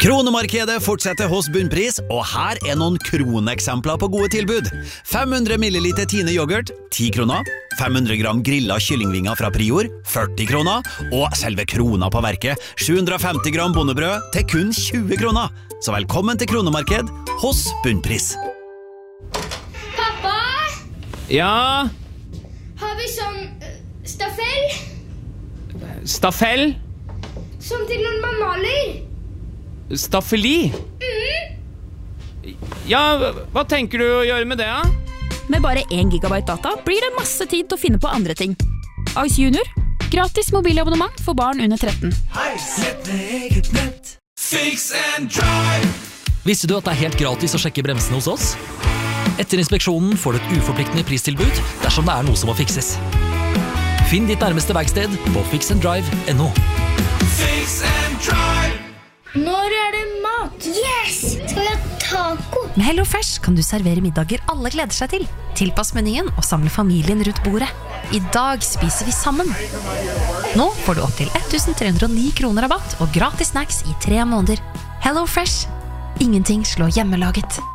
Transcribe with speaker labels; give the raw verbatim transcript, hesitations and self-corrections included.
Speaker 1: Kronemarkedet fortsetter hos Bunnpris, og her er noen kroneksempler på gode tilbud. fem hundre milliliter Tine yoghurt, ti kroner. fem hundre gram grillet kyllingvinger fra Prior, førti kroner. Og selve krona på verket, sju hundre femti gram bondebrød til kun tjue kroner. Så velkommen til Kronemarked hos Bunnpris.
Speaker 2: Pappa?
Speaker 3: Ja?
Speaker 2: Har vi sånn uh, staffell?
Speaker 3: Staffell?
Speaker 2: Som til noen man maler?
Speaker 3: Staffeli?
Speaker 2: Mm.
Speaker 3: Ja, hva tenker du å gjøre med det, da?
Speaker 4: Med bare én gigabyte data blir det masse tid til å finne på andre ting. Ice Junior. Gratis mobilabonnement for barn under tretten.
Speaker 5: Fix and drive.
Speaker 6: Visste du at det er helt gratis å sjekke bremsene hos oss? Etter inspeksjonen får du et uforpliktende pristilbud dersom det er noe som må fikses. Finn ditt nærmeste verksted på fix and drive punktum no.
Speaker 5: Fix and drive.
Speaker 2: Når er det mat? Yes! Skal vi ha taco?
Speaker 7: Med Hello Fresh kan du servere middager alle gleder seg til. Tilpass menyen og samle familien rundt bordet. I dag spiser vi sammen. Nå får du opp til elleve hundre og ni kroner rabatt og gratis snacks i tre måneder. Hello Fresh. Ingenting slår hjemmelaget.